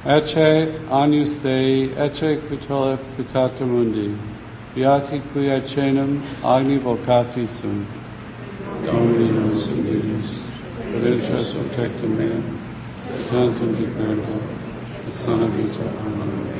Ecce agnus Dei, ecce quitola putata mundi, beati qui eccenum agni vocati sum. Domini nos conditus, religious protectum meum, et tantum dicendo, et sana vita. Amen.